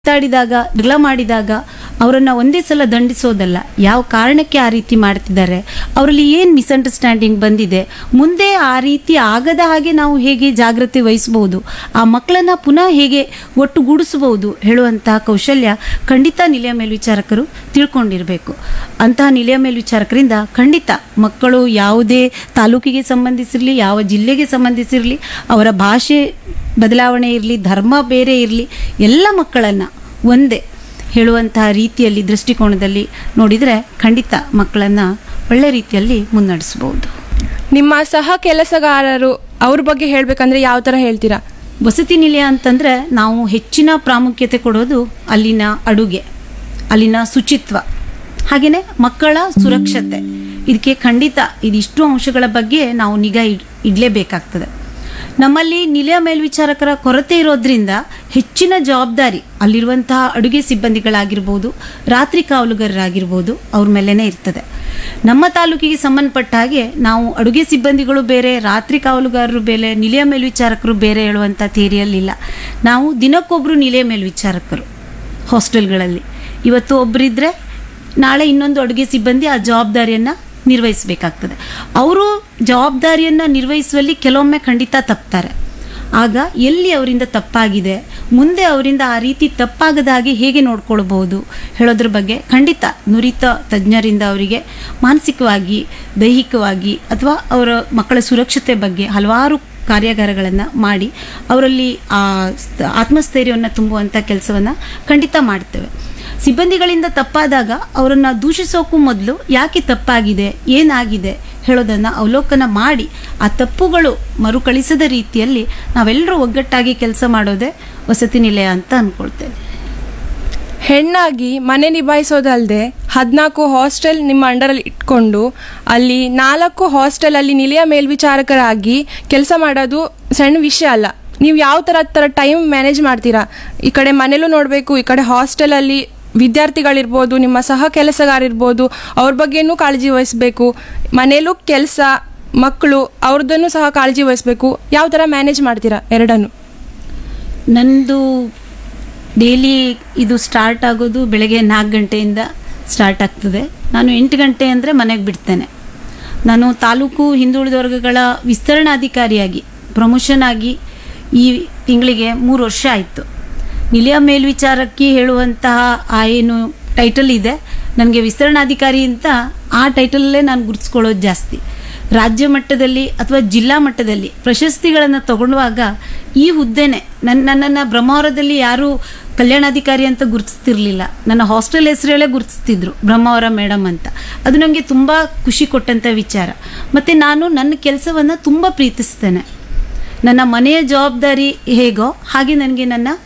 ಮಾತಾಡಿದಾಗ ಜಗಳ ಮಾಡಿದಾಗ ಅವರನ್ನು ಒಂದೇ ಸಲ ದಂಡಿಸೋದಲ್ಲ, ಯಾವ ಕಾರಣಕ್ಕೆ ಆ ರೀತಿ ಮಾಡ್ತಿದ್ದಾರೆ, ಅವರಲ್ಲಿ ಏನು ಮಿಸ್ಅಂಡರ್ಸ್ಟ್ಯಾಂಡಿಂಗ್ ಬಂದಿದೆ, ಮುಂದೆ ಆ ರೀತಿ ಆಗದ ಹಾಗೆ ನಾವು ಹೇಗೆ ಜಾಗೃತಿ ವಹಿಸಬಹುದು, ಆ ಮಕ್ಕಳನ್ನು ಪುನಃ ಹೇಗೆ ಒಟ್ಟುಗೂಡಿಸಬಹುದು ಹೇಳುವಂತಹ ಕೌಶಲ್ಯ ಖಂಡಿತ ನಿಲಯ ಮೇಲ್ವಿಚಾರಕರು ತಿಳ್ಕೊಂಡಿರಬೇಕು. ಅಂತಹ ನಿಲಯ ಮೇಲ್ವಿಚಾರಕರಿಂದ ಖಂಡಿತ ಮಕ್ಕಳು ಯಾವುದೇ ತಾಲೂಕಿಗೆ ಸಂಬಂಧಿಸಿರಲಿ, ಯಾವ ಜಿಲ್ಲೆಗೆ ಸಂಬಂಧಿಸಿರಲಿ, ಅವರ ಭಾಷೆ ಬದಲಾವಣೆ ಇರಲಿ, ಧರ್ಮ ಬೇರೆ ಇರಲಿ, ಎಲ್ಲ ಮಕ್ಕಳನ್ನು ಒಂದೇ ಹೇಳುವಂತಹ ರೀತಿಯಲ್ಲಿ ದೃಷ್ಟಿಕೋನದಲ್ಲಿ ನೋಡಿದರೆ ಖಂಡಿತ ಮಕ್ಕಳನ್ನು ಒಳ್ಳೆ ರೀತಿಯಲ್ಲಿ ಮುನ್ನಡೆಸಬಹುದು. ನಿಮ್ಮ ಸಹ ಕೆಲಸಗಾರರು ಅವ್ರ ಬಗ್ಗೆ ಹೇಳಬೇಕಂದ್ರೆ ಯಾವ ಥರ ಹೇಳ್ತೀರಾ? ವಸತಿ ನಿಲಯ ಅಂತಂದರೆ ನಾವು ಹೆಚ್ಚಿನ ಪ್ರಾಮುಖ್ಯತೆ ಕೊಡೋದು ಅಲ್ಲಿನ ಅಡುಗೆ, ಅಲ್ಲಿನ ಶುಚಿತ್ವ, ಹಾಗೆಯೇ ಮಕ್ಕಳ ಸುರಕ್ಷತೆ. ಇದಕ್ಕೆ ಖಂಡಿತ ಇದಿಷ್ಟು ಅಂಶಗಳ ಬಗ್ಗೆ ನಾವು ನಿಗಾ ಇಡಲೇಬೇಕಾಗ್ತದೆ. ನಮ್ಮಲ್ಲಿ ನಿಲಯ ಮೇಲ್ವಿಚಾರಕರ ಕೊರತೆ ಇರೋದ್ರಿಂದ ಹೆಚ್ಚಿನ ಜವಾಬ್ದಾರಿ ಅಲ್ಲಿರುವಂತಹ ಅಡುಗೆ ಸಿಬ್ಬಂದಿಗಳಾಗಿರ್ಬೋದು, ರಾತ್ರಿ ಕಾವಲುಗಾರರಾಗಿರ್ಬೋದು, ಅವ್ರ ಮೇಲೇ ಇರ್ತದೆ. ನಮ್ಮ ತಾಲೂಕಿಗೆ ಸಂಬಂಧಪಟ್ಟ ಹಾಗೆ ನಾವು ಅಡುಗೆ ಸಿಬ್ಬಂದಿಗಳು ಬೇರೆ, ರಾತ್ರಿ ಕಾವಲುಗಾರರು ಬೇರೆ, ನಿಲಯ ಮೇಲ್ವಿಚಾರಕರು ಬೇರೆ ಹೇಳುವಂಥ ಥಿಯರಿಯಲ್ಲಿಲ್ಲ. ನಾವು ದಿನಕ್ಕೊಬ್ಬರು ನಿಲಯ ಮೇಲ್ವಿಚಾರಕರು ಹಾಸ್ಟೆಲ್ಗಳಲ್ಲಿ. ಇವತ್ತು ಒಬ್ಬರಿದ್ದರೆ ನಾಳೆ ಇನ್ನೊಂದು ಅಡುಗೆ ಸಿಬ್ಬಂದಿ ಆ ಜವಾಬ್ದಾರಿಯನ್ನು ನಿರ್ವಹಿಸಬೇಕಾಗ್ತದೆ. ಅವರು ಜವಾಬ್ದಾರಿಯನ್ನು ನಿರ್ವಹಿಸುವಲ್ಲಿ ಕೆಲವೊಮ್ಮೆ ಖಂಡಿತ ತಪ್ತಾರೆ. ಆಗ ಎಲ್ಲಿ ಅವರಿಂದ ತಪ್ಪಾಗಿದೆ, ಮುಂದೆ ಅವರಿಂದ ಆ ರೀತಿ ತಪ್ಪಾಗದಾಗಿ ಹೇಗೆ ನೋಡ್ಕೊಳ್ಬಹುದು ಹೇಳೋದ್ರ ಬಗ್ಗೆ ಖಂಡಿತ ನುರಿತ ತಜ್ಞರಿಂದ ಅವರಿಗೆ ಮಾನಸಿಕವಾಗಿ, ದೈಹಿಕವಾಗಿ ಅಥವಾ ಅವರ ಮಕ್ಕಳ ಸುರಕ್ಷತೆ ಬಗ್ಗೆ ಹಲವಾರು ಕಾರ್ಯಾಗಾರಗಳನ್ನು ಮಾಡಿ ಅವರಲ್ಲಿ ಆ ಆತ್ಮಸ್ಥೈರ್ಯವನ್ನು ತುಂಬುವಂಥ ಕೆಲಸವನ್ನು ಖಂಡಿತ ಮಾಡ್ತೇವೆ. ಸಿಬ್ಬಂದಿಗಳಿಂದ ತಪ್ಪಾದಾಗ ಅವರನ್ನು ದೂಷಿಸೋಕ್ಕೂ ಮೊದಲು ಯಾಕೆ ತಪ್ಪಾಗಿದೆ, ಏನಾಗಿದೆ ಹೇಳೋದನ್ನು ಅವಲೋಕನ ಮಾಡಿ ಆ ತಪ್ಪುಗಳು ಮರುಕಳಿಸದ ರೀತಿಯಲ್ಲಿ ನಾವೆಲ್ಲರೂ ಒಗ್ಗಟ್ಟಾಗಿ ಕೆಲಸ ಮಾಡೋದೇ ವಸತಿ ನಿಲಯ ಅಂತ ಅಂದ್ಕೊಳ್ತೇವೆ. ಹೆಣ್ಣಾಗಿ ಮನೆ ನಿಭಾಯಿಸೋದಲ್ಲದೆ 14 ಹಾಸ್ಟೆಲ್ ನಿಮ್ಮ ಅಂಡರಲ್ಲಿ ಇಟ್ಕೊಂಡು ಅಲ್ಲಿ 4 ಹಾಸ್ಟೆಲಲ್ಲಿ ನಿಲಯ ಮೇಲ್ವಿಚಾರಕರಾಗಿ ಕೆಲಸ ಮಾಡೋದು ಸಣ್ಣ ವಿಷಯ ಅಲ್ಲ. ನೀವು ಯಾವ ಥರ ಟೈಮ್ ಮ್ಯಾನೇಜ್ ಮಾಡ್ತೀರಾ? ಈ ಕಡೆ ಮನೇಲೂ ನೋಡಬೇಕು, ಈ ಕಡೆ ಹಾಸ್ಟೆಲಲ್ಲಿ ವಿದ್ಯಾರ್ಥಿಗಳಿರ್ಬೋದು, ನಿಮ್ಮ ಸಹ ಕೆಲಸಗಾರಿರ್ಬೋದು, ಅವ್ರ ಬಗ್ಗೆನೂ ಕಾಳಜಿ ವಹಿಸಬೇಕು, ಮನೇಲೂ ಕೆಲಸ, ಮಕ್ಕಳು ಅವ್ರದ್ದನ್ನು ಸಹ ಕಾಳಜಿ ವಹಿಸಬೇಕು. ಯಾವ ಥರ ಮ್ಯಾನೇಜ್ ಮಾಡ್ತೀರಾ ಎರಡನ್ನು? ನಂದು ಡೈಲಿ ಇದು ಸ್ಟಾರ್ಟ್ ಆಗೋದು ಬೆಳಗ್ಗೆ 4 ಗಂಟೆಯಿಂದ ಸ್ಟಾರ್ಟ್ ಆಗ್ತದೆ. ನಾನು 8 ಗಂಟೆ ಅಂದರೆ ಮನೆಗೆ ಬಿಡ್ತೇನೆ. ನಾನು ತಾಲೂಕು ಹಿಂದುಳಿದ ವರ್ಗಗಳ ವಿಸ್ತರಣಾಧಿಕಾರಿಯಾಗಿ ಪ್ರಮೋಷನ್ ಆಗಿ ಈ ತಿಂಗಳಿಗೆ 3 ವರ್ಷ ಆಯಿತು. ನಿಲಯ ಮೇಲ್ವಿಚಾರಕಿ ಹೇಳುವಂತಹ ಆ ಏನು ಟೈಟಲ್ ಇದೆ, ನನಗೆ ವಿಸ್ತರಣಾಧಿಕಾರಿ ಅಂತ ಆ ಟೈಟಲಲ್ಲೇ ನಾನು ಗುರುತಿಸ್ಕೊಳ್ಳೋದು ಜಾಸ್ತಿ. ರಾಜ್ಯ ಮಟ್ಟದಲ್ಲಿ ಅಥವಾ ಜಿಲ್ಲಾ ಮಟ್ಟದಲ್ಲಿ ಪ್ರಶಸ್ತಿಗಳನ್ನು ತಗೊಳ್ಳುವಾಗ ಈ ಹುದ್ದೆನೇ ನನ್ನನ್ನು ಬ್ರಹ್ಮಾವರದಲ್ಲಿ ಯಾರೂ ಕಲ್ಯಾಣಾಧಿಕಾರಿ ಅಂತ ಗುರುತಿಸ್ತಿರ್ಲಿಲ್ಲ. ನನ್ನ ಹಾಸ್ಟೆಲ್ ಹೆಸರೇಳೇ ಗುರುತಿಸ್ತಿದ್ರು, ಬ್ರಹ್ಮಾವರ ಮೇಡಮ್ ಅಂತ. ಅದು ನನಗೆ ತುಂಬ ಖುಷಿ ಕೊಟ್ಟಂಥ ವಿಚಾರ. ಮತ್ತು ನಾನು ನನ್ನ ಕೆಲಸವನ್ನು ತುಂಬ ಪ್ರೀತಿಸ್ತೇನೆ. ನನ್ನ ಮನೆಯ ಜವಾಬ್ದಾರಿ ಹೇಗೋ ಹಾಗೆ ನನಗೆ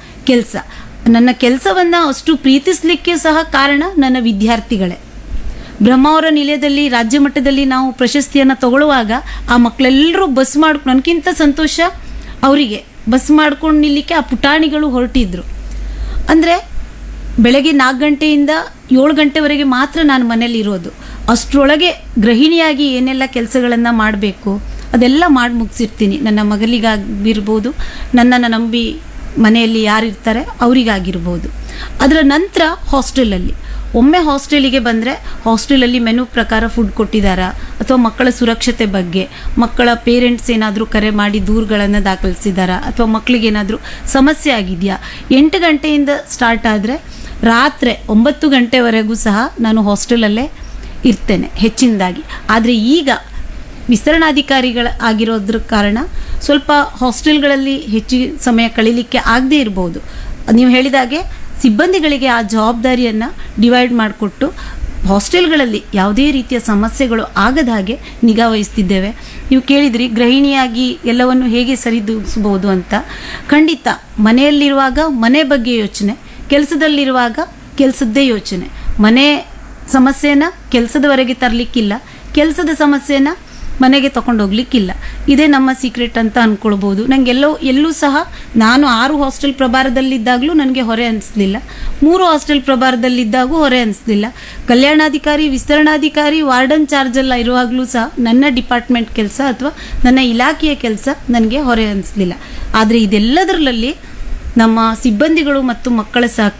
ನನ್ನ ಕೆಲಸವನ್ನು ಅಷ್ಟು ಪ್ರೀತಿಸಲಿಕ್ಕೆ ಸಹ ಕಾರಣ ನನ್ನ ವಿದ್ಯಾರ್ಥಿಗಳೇ. ಬ್ರಹ್ಮಾವರ ನಿಲಯದಲ್ಲಿ ರಾಜ್ಯ ಮಟ್ಟದಲ್ಲಿ ನಾವು ಪ್ರಶಸ್ತಿಯನ್ನು ತಗೊಳ್ಳುವಾಗ ಆ ಮಕ್ಕಳೆಲ್ಲರೂ ನನಗಿಂತ ಸಂತೋಷ ಅವರಿಗೆ ಬಸ್ ಮಾಡ್ಕೊಂಡು ನಿಲ್ಲಕ್ಕೆ ಆ ಪುಟಾಣಿಗಳು ಹೊರಟಿದ್ರು. ಅಂದರೆ ಬೆಳಗ್ಗೆ 4 ಗಂಟೆಯಿಂದ 7 ಗಂಟೆವರೆಗೆ ಮಾತ್ರ ನಾನು ಮನೇಲಿ ಇರೋದು. ಅಷ್ಟರೊಳಗೆ ಗೃಹಿಣಿಯಾಗಿ ಏನೆಲ್ಲ ಕೆಲಸಗಳನ್ನು ಮಾಡಬೇಕು ಅದೆಲ್ಲ ಮಾಡಿ ಮುಗಿಸಿರ್ತೀನಿ. ನನ್ನ ಮಗಲಿಗಾಗಿರ್ಬೋದು, ನನ್ನನ್ನು ನಂಬಿ ಮನೆಯಲ್ಲಿ ಯಾರಿರ್ತಾರೆ ಅವರಿಗಾಗಿರ್ಬೋದು. ಅದರ ನಂತರ ಹಾಸ್ಟೆಲಲ್ಲಿ ಒಮ್ಮೆ ಹಾಸ್ಟೆಲಿಗೆ ಬಂದರೆ ಹಾಸ್ಟೆಲಲ್ಲಿ ಮೆನು ಪ್ರಕಾರ ಫುಡ್ ಕೊಟ್ಟಿದ್ದಾರಾ, ಅಥವಾ ಮಕ್ಕಳ ಸುರಕ್ಷತೆ ಬಗ್ಗೆ ಮಕ್ಕಳ ಪೇರೆಂಟ್ಸ್ ಏನಾದರೂ ಕರೆ ಮಾಡಿ ದೂರುಗಳನ್ನು ದಾಖಲಿಸಿದಾರಾ, ಅಥವಾ ಮಕ್ಕಳಿಗೇನಾದರೂ ಸಮಸ್ಯೆ ಆಗಿದೆಯಾ. 8 ಗಂಟೆಯಿಂದ ಸ್ಟಾರ್ಟ್ ಆದರೆ ರಾತ್ರಿ 9 ಗಂಟೆವರೆಗೂ ಸಹ ನಾನು ಹಾಸ್ಟೆಲಲ್ಲೇ ಇರ್ತೇನೆ ಹೆಚ್ಚಿನದಾಗಿ. ಆದರೆ ಈಗ ವಿಸ್ತರಣಾಧಿಕಾರಿಗಳ ಆಗಿರೋದ್ರ ಕಾರಣ ಸ್ವಲ್ಪ ಹಾಸ್ಟೆಲ್ಗಳಲ್ಲಿ ಹೆಚ್ಚು ಸಮಯ ಕಳೀಲಿಕ್ಕೆ ಆಗದೇ ಇರ್ಬೋದು. ನೀವು ಹೇಳಿದಾಗೆ ಸಿಬ್ಬಂದಿಗಳಿಗೆ ಆ ಜವಾಬ್ದಾರಿಯನ್ನು ಡಿವೈಡ್ ಮಾಡಿಕೊಟ್ಟು ಹಾಸ್ಟೆಲ್ಗಳಲ್ಲಿ ಯಾವುದೇ ರೀತಿಯ ಸಮಸ್ಯೆಗಳು ಆಗದ ಹಾಗೆ ನಿಗಾ ವಹಿಸ್ತಿದ್ದೇವೆ. ನೀವು ಕೇಳಿದ್ರಿ ಗೃಹಿಣಿಯಾಗಿ ಎಲ್ಲವನ್ನು ಹೇಗೆ ಸರಿದೂಗಿಸ್ಬೋದು ಅಂತ. ಖಂಡಿತ ಮನೆಯಲ್ಲಿರುವಾಗ ಮನೆ ಬಗ್ಗೆ ಯೋಚನೆ, ಕೆಲಸದಲ್ಲಿರುವಾಗ ಕೆಲಸದ್ದೇ ಯೋಚನೆ. ಮನೆ ಸಮಸ್ಯೆನ ಕೆಲಸದವರೆಗೆ ತರಲಿಕ್ಕಿಲ್ಲ, ಕೆಲಸದ ಸಮಸ್ಯೆನ ಮನೆಗೆ ತಗೊಂಡೋಗ್ಲಿಕ್ಕಿಲ್ಲ. ಇದೇ ನಮ್ಮ ಸೀಕ್ರೆಟ್ ಅಂತ ಅಂದ್ಕೊಳ್ಬೋದು. ಎಲ್ಲೂ ಸಹ ನಾನು 6 ಹಾಸ್ಟೆಲ್ ಪ್ರಭಾರದಲ್ಲಿದ್ದಾಗಲೂ ನನಗೆ ಹೊರೆ ಅನಿಸ್ಲಿಲ್ಲ, 3 ಹಾಸ್ಟೆಲ್ ಪ್ರಭಾರದಲ್ಲಿದ್ದಾಗೂ ಹೊರೆ ಅನಿಸ್ಲಿಲ್ಲ. ಕಲ್ಯಾಣಾಧಿಕಾರಿ, ವಿಸ್ತರಣಾಧಿಕಾರಿ, ವಾರ್ಡನ್ ಚಾರ್ಜೆಲ್ಲ ಇರುವಾಗಲೂ ಸಹ ನನ್ನ ಡಿಪಾರ್ಟ್ಮೆಂಟ್ ಕೆಲಸ ಅಥವಾ ನನ್ನ ಇಲಾಖೆಯ ಕೆಲಸ ನನಗೆ ಹೊರೆ ಅನಿಸ್ಲಿಲ್ಲ. ಆದರೆ ಇದೆಲ್ಲದರಲ್ಲಿ ನಮ್ಮ ಸಿಬ್ಬಂದಿಗಳು ಮತ್ತು ಮಕ್ಕಳ ಸಹಕಾರ